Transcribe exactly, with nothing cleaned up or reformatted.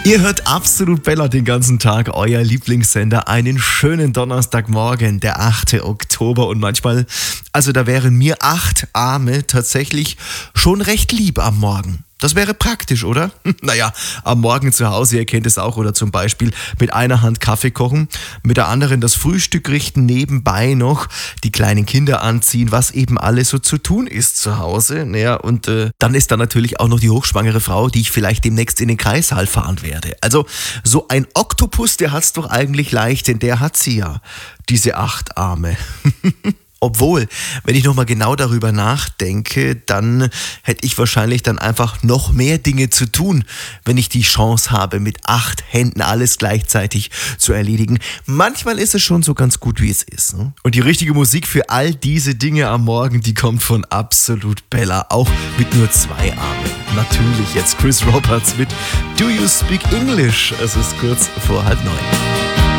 Ihr hört Absolut Bella den ganzen Tag, euer Lieblingssender. Einen schönen Donnerstagmorgen, der achte Oktober. Und manchmal, also da wären mir acht Arme tatsächlich schon recht lieb am Morgen. Das wäre praktisch, oder? Naja, am Morgen zu Hause, ihr kennt es auch, oder zum Beispiel mit einer Hand Kaffee kochen, mit der anderen das Frühstück richten, nebenbei noch die kleinen Kinder anziehen, was eben alles so zu tun ist zu Hause. Naja, und äh, dann ist da natürlich auch noch die hochschwangere Frau, die ich vielleicht demnächst in den Kreissaal fahren werde. Also so ein Oktopus, der hat's doch eigentlich leicht, denn der hat sie ja, diese acht Arme. Obwohl, wenn ich nochmal genau darüber nachdenke, dann hätte ich wahrscheinlich dann einfach noch mehr Dinge zu tun, wenn ich die Chance habe, mit acht Händen alles gleichzeitig zu erledigen. Manchmal ist es schon so ganz gut, wie es ist. Ne? Und die richtige Musik für all diese Dinge am Morgen, die kommt von Absolut Bella, auch mit nur zwei Armen. Natürlich jetzt Chris Roberts mit Do You Speak English? Es ist kurz vor halb neun.